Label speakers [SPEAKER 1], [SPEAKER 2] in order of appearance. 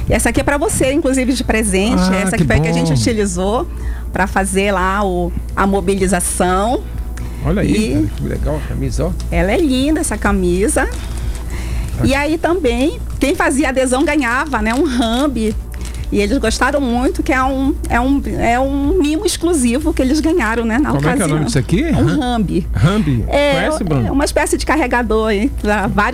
[SPEAKER 1] Essa aqui é para você, inclusive, de presente. Essa aqui foi a que a gente utilizou para fazer lá a mobilização.
[SPEAKER 2] Olha aí, que legal a camisa, ó.
[SPEAKER 1] Ela é linda, essa camisa. E aí também, quem fazia adesão ganhava, né, um Rambi. E eles gostaram muito, que é um mimo exclusivo que eles ganharam, né, na ocasião.
[SPEAKER 2] Como é que é o nome disso aqui?
[SPEAKER 1] Um Rambi.
[SPEAKER 2] Rambi?
[SPEAKER 1] É,
[SPEAKER 2] Conhece, Bruno?
[SPEAKER 1] É uma espécie de carregador, hein, para vários